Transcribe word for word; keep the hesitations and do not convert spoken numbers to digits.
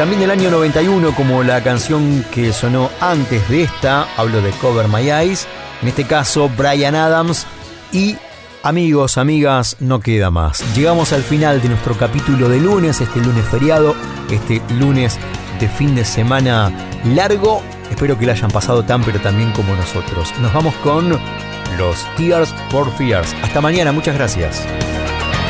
También del año noventa y uno, como la canción que sonó antes de esta, hablo de Cover My Eyes, en este caso Bryan Adams. Y amigos, amigas, no queda más. Llegamos al final de nuestro capítulo de lunes, este lunes feriado, este lunes de fin de semana largo. Espero que la hayan pasado tan pero también como nosotros. Nos vamos con los Tears for Fears. Hasta mañana, muchas gracias.